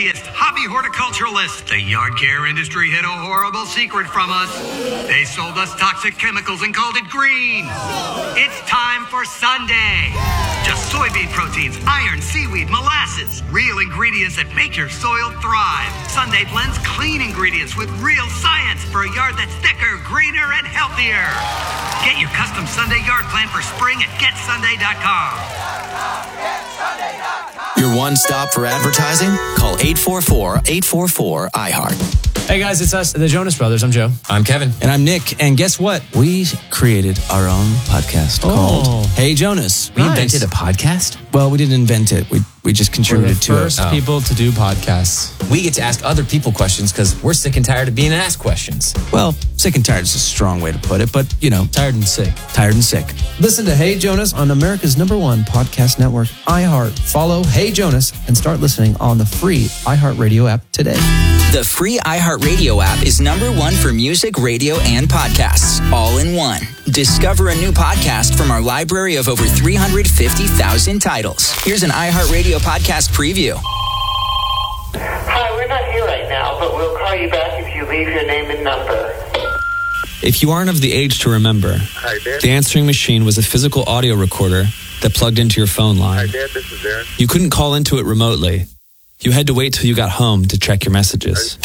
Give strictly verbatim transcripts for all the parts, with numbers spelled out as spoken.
greediest hobby horticulturalists. The yard care industry hid a horrible secret from us. They sold us toxic chemicals and called it green. It's time for Sunday. Just soybean proteins, iron, seaweed, molasses. Real ingredients that make your soil thrive. Sunday blends clean ingredients with real science for a yard that's thicker, greener, and healthier. Get your custom Sunday yard plan for spring at get sunday dot com. Your one stop for advertising? Call eight four four, eight four four, I heart. Hey guys, it's us, the Jonas Brothers. I'm Joe. I'm Kevin. And I'm Nick. And guess what? We created our own podcast Oh. called Hey Jonas. We Nice. invented a podcast? Well, we didn't invent it. We we just We're the contributed to it. first Oh. people to do podcasts. We get to ask other people questions because we're sick and tired of being asked questions. Well, sick and tired is a strong way to put it, but, you know, Tired and sick. tired and sick. Listen to Hey Jonas on America's number one podcast network, iHeart. Follow Hey Jonas and start listening on the free iHeartRadio app today. The free iHeartRadio app is number one for music, radio, and podcasts, all in one. Discover a new podcast from our library of over three hundred fifty thousand titles. Here's an iHeartRadio podcast preview. Hi, we're not here right now, but we'll call you back if you leave your name and number. If you aren't of the age to remember, Hi, Dad. the answering machine was a physical audio recorder that plugged into your phone Hi, line. Dad. This is Aaron. You couldn't call into it remotely. You had to wait till you got home to check your messages.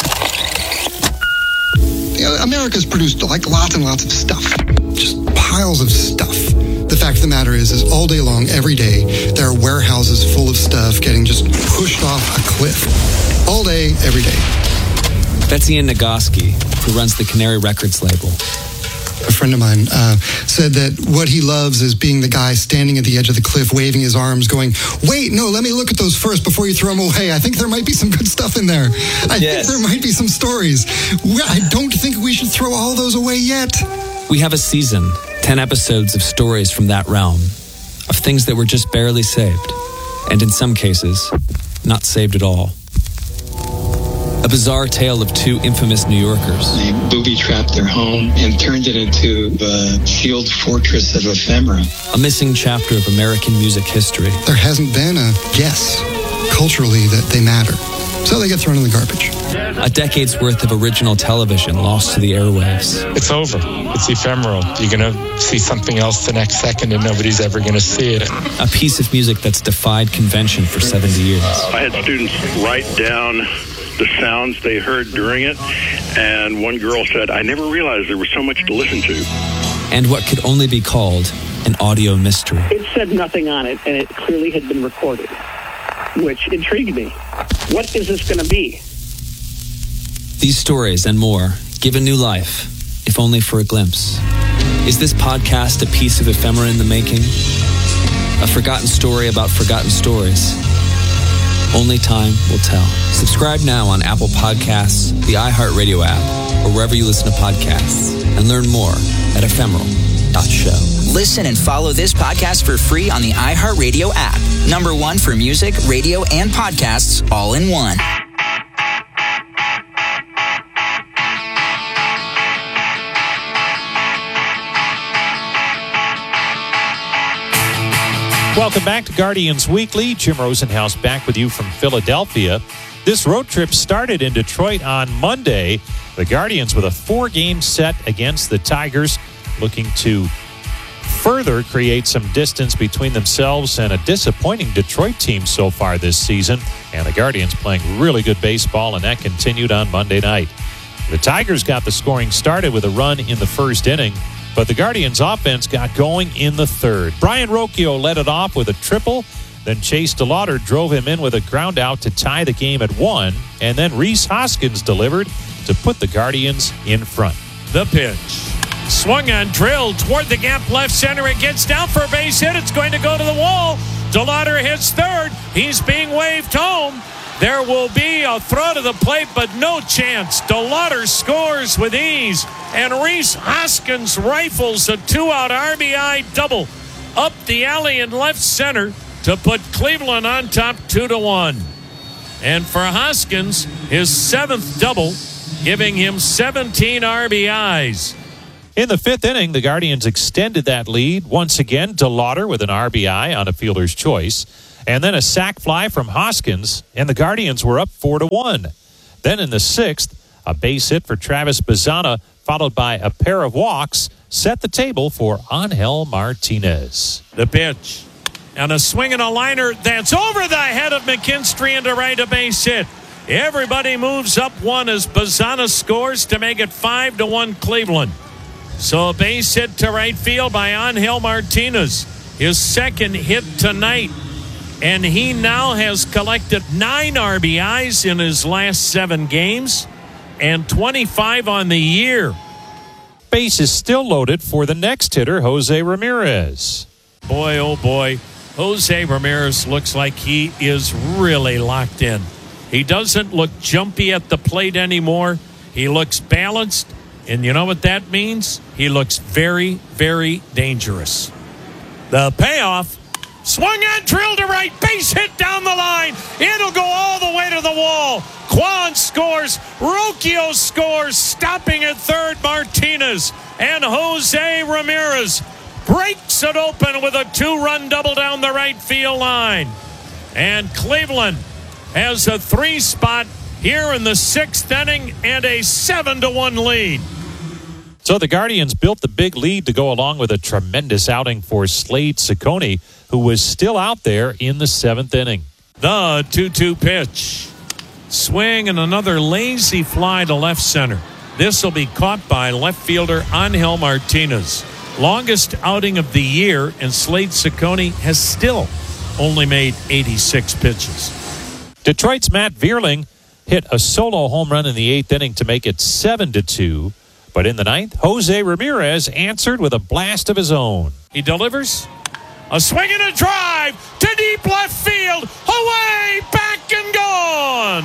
You know, America's produced like lots and lots of stuff, just piles of stuff. The fact of the matter is, is all day long, every day, there are warehouses full of stuff getting just pushed off a cliff. All day, every day. That's Ian Nagoski, who runs the Canary Records label. A friend of mine uh, said that what he loves is being the guy standing at the edge of the cliff, waving his arms, going, wait, no, let me look at those first before you throw them away. I think there might be some good stuff in there. I Yes. think there might be some stories. We- I don't think we should throw all those away yet. We have a season, ten episodes of stories from that realm, of things that were just barely saved, and in some cases, not saved at all. A bizarre tale of two infamous New Yorkers. They booby-trapped their home and turned it into the sealed fortress of ephemera. A missing chapter of American music history. There hasn't been a guess culturally that they matter. So they get thrown in the garbage. A decade's worth of original television lost to the airwaves. It's over. It's ephemeral. You're going to see something else the next second and nobody's ever going to see it. A piece of music that's defied convention for seventy years. I had students write down the sounds they heard during it, and one girl said, I never realized there was so much to listen to. And what could only be called an audio mystery. It said nothing on it, and it clearly had been recorded, which intrigued me. What is this going to be? These stories and more give a new life, if only for a glimpse. Is this podcast a piece of ephemera in the making? A forgotten story about forgotten stories? Only time will tell. Subscribe now on Apple Podcasts, the iHeartRadio app, or wherever you listen to podcasts, and learn more at ephemeral dot show. Listen and follow this podcast for free on the iHeartRadio app. Number one for music, radio, and podcasts, all in one. Welcome back to Guardians Weekly. Jim Rosenhaus back with you from Philadelphia. This road trip started in Detroit on Monday. The Guardians with a four-game set against the Tigers, looking to further create some distance between themselves and a disappointing Detroit team so far this season. And the Guardians playing really good baseball, and that continued on Monday night. The Tigers got the scoring started with a run in the first inning, but the Guardians' offense got going in the third. Brian Rocchio led it off with a triple. Then Chase DeLauder drove him in with a ground out to tie the game at one. And then Rhys Hoskins delivered to put the Guardians in front. The pitch. Swung on, drilled toward the gap left center. It gets down for a base hit. It's going to go to the wall. DeLauder hits third. He's being waved home. There will be a throw to the plate, but no chance. DeLauder scores with ease. And Rhys Hoskins rifles a two-out R B I double up the alley in left center to put Cleveland on top two to one. And for Hoskins, his seventh double, giving him seventeen R B Is. In the fifth inning, the Guardians extended that lead. Once again, DeLauder with an R B I on a fielder's choice. and then a sac fly from Hoskins, and the Guardians were up four to one. Then in the sixth, a base hit for Travis Bazzana, followed by a pair of walks, set the table for Angel Martinez. The pitch. And a swing and a liner that's over the head of McKinstry into right, a base hit. Everybody moves up one as Bazzana scores to make it five to one Cleveland. So a base hit to right field by Angel Martinez. His second hit tonight. And he now has collected nine R B Is in his last seven games and twenty-five on the year. Base is still loaded for the next hitter, Jose Ramirez. Boy, oh boy, Jose Ramirez looks like he is really locked in. He doesn't look jumpy at the plate anymore. He looks balanced, and you know what that means? He looks very, very dangerous. The payoff. Swung and drilled to right. Base hit down the line. It'll go all the way to the wall. Kwan scores. Rocchio scores. Stopping at third, Martinez. And Jose Ramirez breaks it open with a two-run double down the right field line. And Cleveland has a three spot here in the sixth inning and a seven to one lead. So the Guardians built the big lead to go along with a tremendous outing for Slade Ciccone, who was still out there in the seventh inning. The two two pitch. Swing and another lazy fly to left center. This will be caught by left fielder Angel Martinez. Longest outing of the year, and Slade Ciccone has still only made eighty-six pitches. Detroit's Matt Vierling hit a solo home run in the eighth inning to make it seven to two. But in the ninth, Jose Ramirez answered with a blast of his own. He delivers. A swing and a drive to deep left field. Away, back and gone.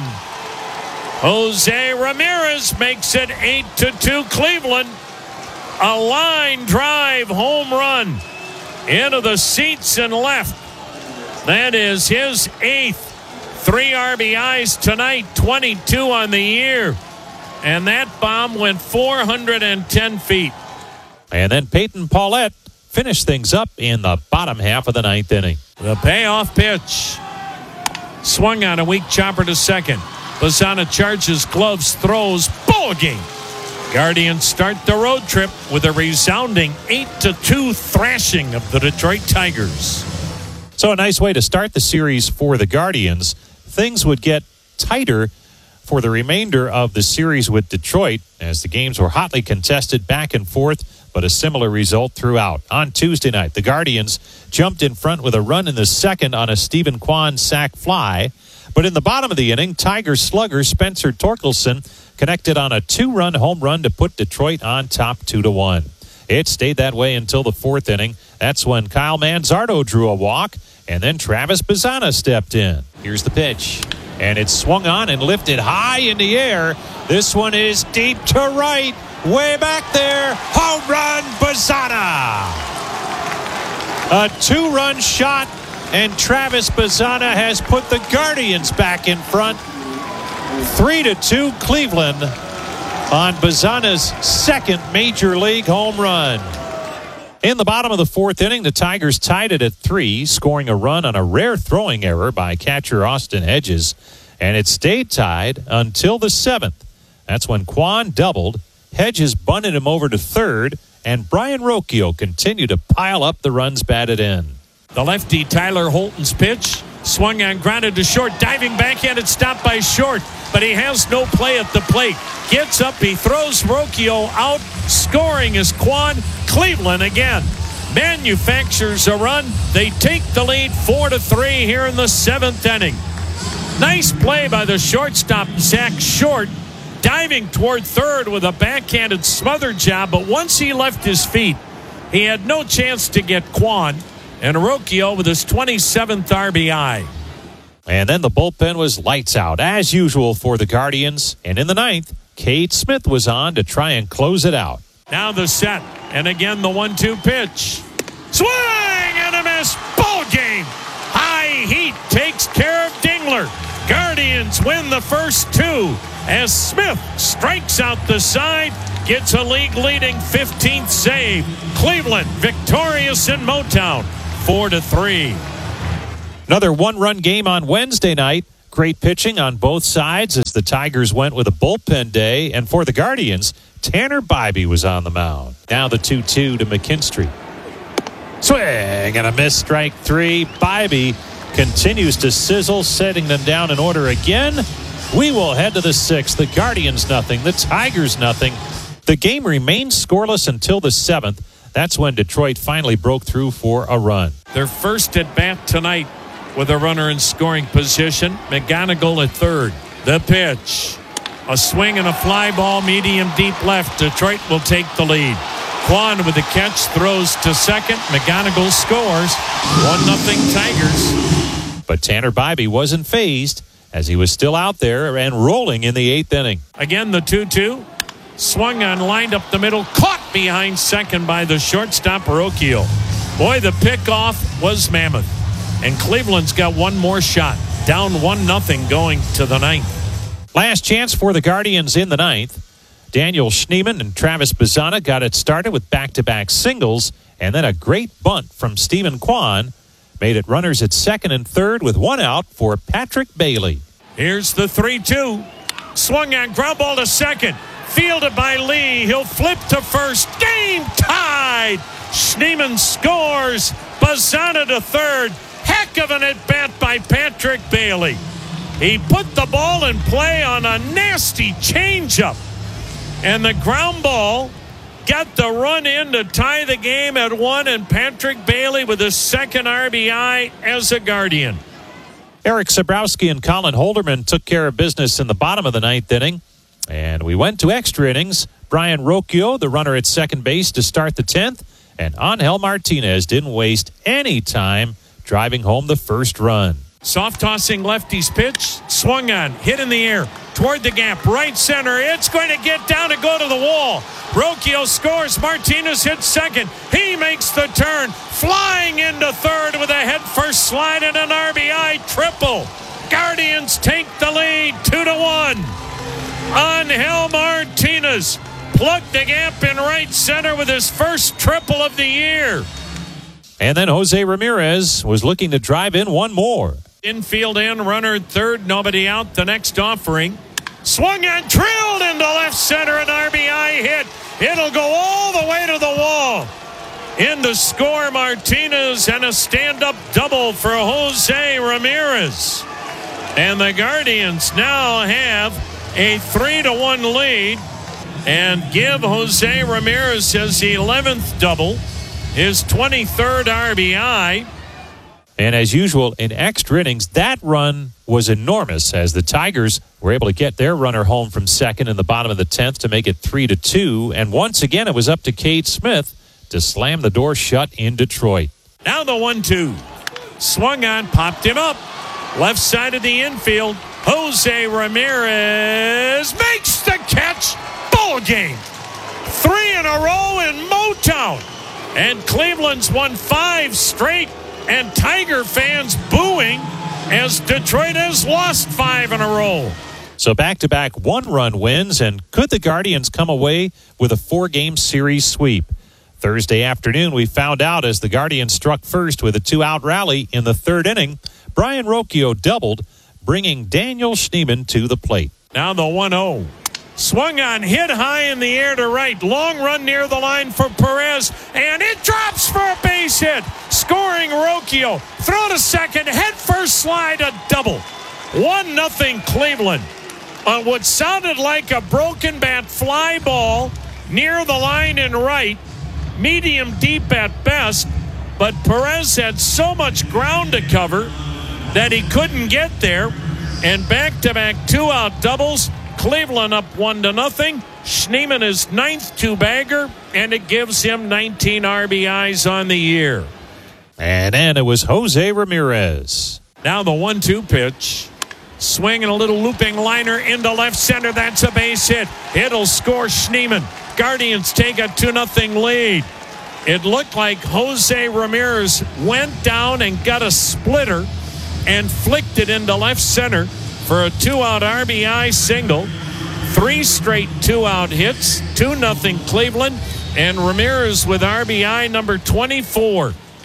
Jose Ramirez makes it eight to two Cleveland. A line drive home run into the seats and left. That is his eighth. Three R B Is tonight, twenty-two on the year. And that bomb went four hundred ten feet. And then Peyton Paulette finished things up in the bottom half of the ninth inning. The payoff pitch. Swung on a weak chopper to second. Bazzana charges, gloves, throws. Ball game. Guardians start the road trip with a resounding eight to two thrashing of the Detroit Tigers. So a nice way to start the series for the Guardians. Things would get tighter for the remainder of the series with Detroit as the games were hotly contested back and forth, but a similar result throughout. On Tuesday night, the Guardians jumped in front with a run in the second on a Stephen Kwan sac fly. But in the bottom of the inning, Tiger slugger Spencer Torkelson connected on a two-run home run to put Detroit on top two to one. It stayed that way until the fourth inning. That's when Kyle Manzardo drew a walk, and then Travis Bazzana stepped in. Here's the pitch. And it's swung on and lifted high in the air. This one is deep to right. Way back there. Home run, Bazzana. A two-run shot, and Travis Bazzana has put the Guardians back in front. Three to two Cleveland on Bazzana's second major league home run. In the bottom of the fourth inning, the Tigers tied it at three, scoring a run on a rare throwing error by catcher Austin Hedges, and it stayed tied until the seventh. That's when Kwan doubled, Hedges bunted him over to third, and Brian Rocchio continued to pile up the runs batted in. The lefty Tyler Holton's pitch, swung on, grounded to short, diving backhand, stopped by Short, but he has no play at the plate. Gets up, he throws Rocchio out, scoring is Kwan. Cleveland again manufactures a run. They take the lead four to three here in the seventh inning. Nice play by the shortstop, Zach Short, diving toward third with a backhanded smother job, but once he left his feet, he had no chance to get Kwan, and Rocchio with his twenty-seventh R B I. And then the bullpen was lights out, as usual for the Guardians. And in the ninth, Cade Smith was on to try and close it out. Now the set, and again the one two pitch. Swing and a miss. Ball game. High heat takes care of Dingler. Guardians win the first two as Smith strikes out the side, gets a league-leading fifteenth save. Cleveland victorious in Motown, four to three. Another one-run game on Wednesday night. Great pitching on both sides as the Tigers went with a bullpen day. And for the Guardians, Tanner Bibee was on the mound. Now the two two to McKinstry. Swing and a miss, strike three. Bibee continues to sizzle, setting them down in order again. We will head to the sixth. The Guardians nothing, the Tigers nothing. The game remained scoreless until the seventh. That's when Detroit finally broke through for a run. Their first at bat tonight with a runner in scoring position. McGonigal at third. The pitch. A swing and a fly ball, medium deep left. Detroit will take the lead. Kwan with the catch, throws to second. McGonigal scores. one nothing Tigers. But Tanner Bibee wasn't phased as he was still out there and rolling in the eighth inning. Again, the two two. Swung on, lined up the middle, caught behind second by the shortstop, Rocchio. Boy, the pickoff was mammoth. And Cleveland's got one more shot. Down one nothing going to the ninth. Last chance for the Guardians in the ninth. Daniel Schneemann and Travis Bazzana got it started with back-to-back singles, and then a great bunt from Stephen Kwan made it runners at second and third with one out for Patrick Bailey. Here's the three two. Swung on, ground ball to second. Fielded by Lee. He'll flip to first. Game tied. Schneemann scores. Bazzana to third. Heck of an at-bat by Patrick Bailey. He put the ball in play on a nasty changeup. And the ground ball got the run in to tie the game at one, and Patrick Bailey with his second R B I as a Guardian. Eric Sabrowski and Colin Holderman took care of business in the bottom of the ninth inning. And we went to extra innings. Brian Rocchio, the runner at second base, to start the tenth. And Angel Martinez didn't waste any time driving home the first run. Soft tossing lefty's pitch. Swung on. Hit in the air. Toward the gap. Right center. It's going to get down and go to the wall. Rocchio scores. Martinez hits second. He makes the turn. Flying into third with a head-first slide and an R B I triple. Guardians take the lead two to one. Angel Martinez plugged the gap in right center with his first triple of the year. And then Jose Ramirez was looking to drive in one more. Infield in, runner at third, nobody out. The next offering. Swung and drilled into left center, an R B I hit. It'll go all the way to the wall. In to score Martinez, and a stand-up double for Jose Ramirez. And the Guardians now have a three to one lead and give Jose Ramirez his eleventh double, his twenty-third R B I. And as usual, in extra innings, that run was enormous as the Tigers were able to get their runner home from second in the bottom of the tenth to make it three to two. And once again, it was up to Cade Smith to slam the door shut in Detroit. Now the one two. Swung on, popped him up. Left side of the infield. Jose Ramirez makes the catch. Ball game. Three in a row in Motown. And Cleveland's won five straight. And Tiger fans booing as Detroit has lost five in a row. So back-to-back one-run wins, and could the Guardians come away with a four-game series sweep? Thursday afternoon, we found out as the Guardians struck first with a two-out rally in the third inning. Brian Rocchio doubled, bringing Daniel Schneemann to the plate. Now the one oh. Swung on, hit high in the air to right. Long run near the line for Perez, and it drops for a base hit. Scoring Rocchio. Throw to second, head first slide, a double. one nothing Cleveland on what sounded like a broken bat fly ball near the line and right. Medium deep at best, but Perez had so much ground to cover that he couldn't get there. And back-to-back two-out doubles. Cleveland up one to nothing. Schneemann is ninth two-bagger, and it gives him nineteen R B Is on the year. And then it was Jose Ramirez. Now the one two pitch. Swing and a little looping liner into left center. That's a base hit. It'll score Schneemann. Guardians take a two nothing lead. It looked like Jose Ramirez went down and got a splitter and flicked it into left center for a two-out R B I single. Three straight two-out hits. two nothing Cleveland. And Ramirez with R B I number twenty-four.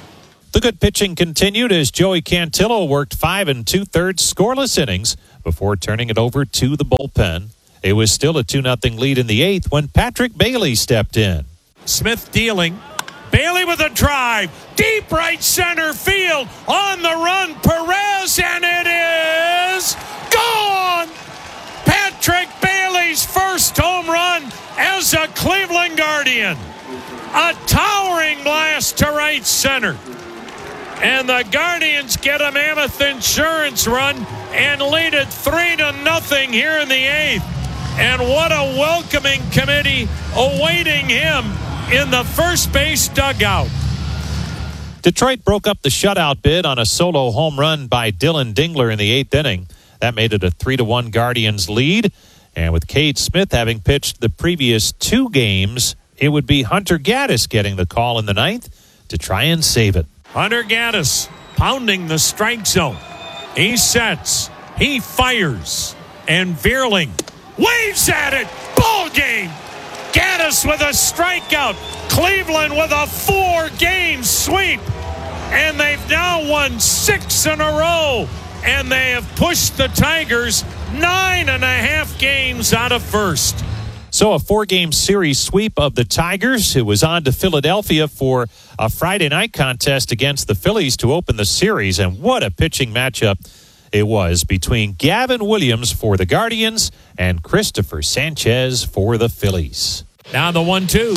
The good pitching continued as Joey Cantillo worked five and two-thirds scoreless innings before turning it over to the bullpen. It was still a two nothing lead in the eighth when Patrick Bailey stepped in. Smith dealing. Bailey with a drive. Deep right center field. On the run, Perez, and it is gone! Patrick Bailey's first home run as a Cleveland Guardian. A towering blast to right center. And the Guardians get a Mammoth Insurance run and lead it three to nothing here in the eighth. And what a welcoming committee awaiting him in the first base dugout. Detroit broke up the shutout bid on a solo home run by Dylan Dingler in the eighth inning. That made it a three to one Guardians lead. And with Cade Smith having pitched the previous two games, it would be Hunter Gaddis getting the call in the ninth to try and save it. Hunter Gaddis pounding the strike zone. He sets. He fires. And Vierling waves at it. Ball game. Gaddis with a strikeout. Cleveland with a four-game sweep. And they've now won six in a row. And they have pushed the Tigers nine and a half games out of first. So a four-game series sweep of the Tigers, who was on to Philadelphia for a Friday night contest against the Phillies to open the series. And what a pitching matchup it was between Gavin Williams for the Guardians and Christopher Sanchez for the Phillies. Now the one two.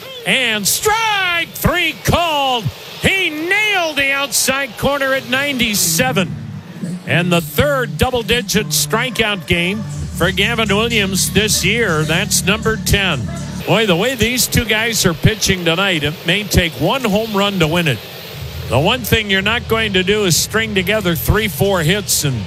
And strike three called. He nailed the outside corner at ninety-seven. And the third double-digit strikeout game for Gavin Williams this year. That's number ten. Boy, the way these two guys are pitching tonight, it may take one home run to win it. The one thing you're not going to do is string together three, four hits and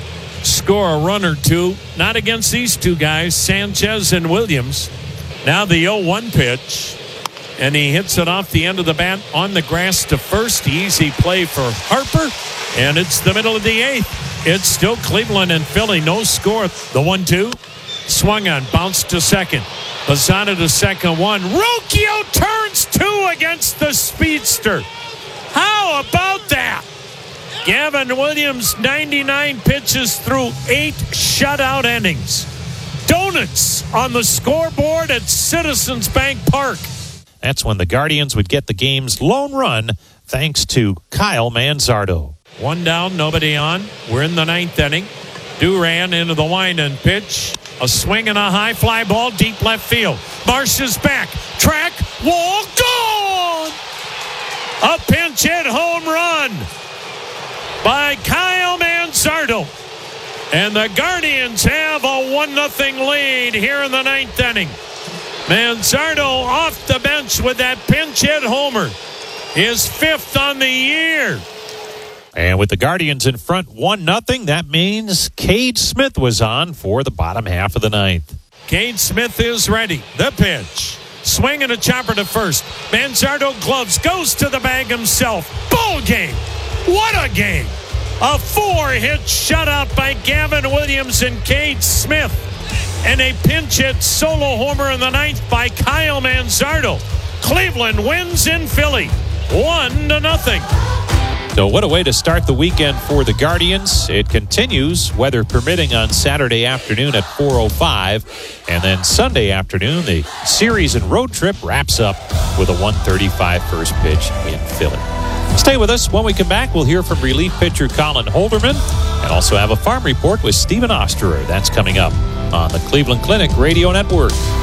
score a run or two. Not against these two guys, Sanchez and Williams. Now the oh one pitch. And he hits it off the end of the bat on the grass to first. Easy play for Harper. And it's the middle of the eighth. It's still Cleveland and Philly. No score. The one two. Swung on. Bounced to second. Lozano to second one. Rocchio turns two against the speedster. How about that? Gavin Williams, ninety-nine pitches through eight shutout innings. Donuts on the scoreboard at Citizens Bank Park. That's when the Guardians would get the game's lone run thanks to Kyle Manzardo. One down, nobody on. We're in the ninth inning. Duran into the wind and pitch. A swing and a high fly ball deep left field. Marsh is back. Track, wall, gone! A pinch hit home run by Kyle Manzardo. And the Guardians have a one nothing lead here in the ninth inning. Manzardo off the bench with that pinch hit homer. His fifth on the year. And with the Guardians in front one nothing, that means Cade Smith was on for the bottom half of the ninth. Cade Smith is ready. The pitch. Swing and a chopper to first. Manzardo gloves, goes to the bag himself. Ball game. What a game. A four-hit shutout by Gavin Williams and Cade Smith. And a pinch hit solo homer in the ninth by Kyle Manzardo. Cleveland wins in Philly. One to nothing. So what a way to start the weekend for the Guardians. It continues, weather permitting, on Saturday afternoon at four oh five. And then Sunday afternoon, the series and road trip wraps up with a one thirty-five first pitch in Philly. Stay with us. When we come back, we'll hear from relief pitcher Colin Holderman and also have a farm report with Stephen Osterer. That's coming up on the Cleveland Clinic Radio Network.